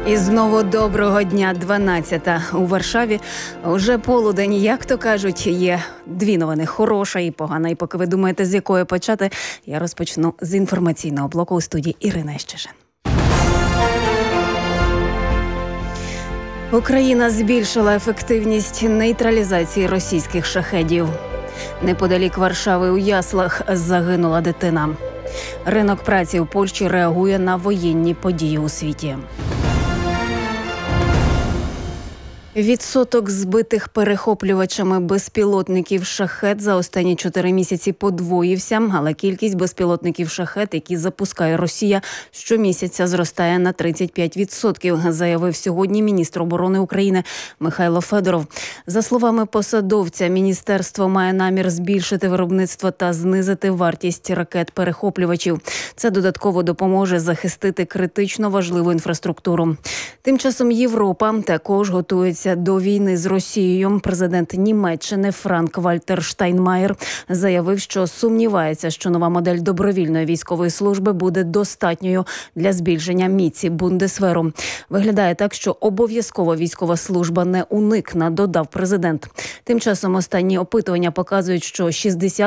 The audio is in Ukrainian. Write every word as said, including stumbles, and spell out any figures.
І знову доброго дня, дванадцята у Варшаві. Уже полудень, як то кажуть, є дві новини – хороша і погана. І поки ви думаєте, з якої почати, я розпочну з інформаційного блоку у студії Ірина Щежин. Україна збільшила ефективність нейтралізації російських шахедів. Неподалік Варшави у яслах загинула дитина. Ринок праці у Польщі реагує на воєнні події у світі. Відсоток збитих перехоплювачами безпілотників «Шахед» за останні чотири місяці подвоївся, але кількість безпілотників «Шахед», які запускає Росія, щомісяця зростає на тридцять п'ять відсотків, заявив сьогодні міністр оборони України Михайло Федоров. За словами посадовця, міністерство має намір збільшити виробництво та знизити вартість ракет-перехоплювачів. Це додатково допоможе захистити критично важливу інфраструктуру. Тим часом Європа також готується до війни з Росією. Президент Німеччини Франк-Вальтер Штайнмаєр заявив, що сумнівається, що нова модель добровільної військової служби буде достатньою для збільшення міці Бундесверу. Виглядає так, що обов'язкова військова служба не уникне, додав президент. Тим часом останні опитування показують, що шістдесят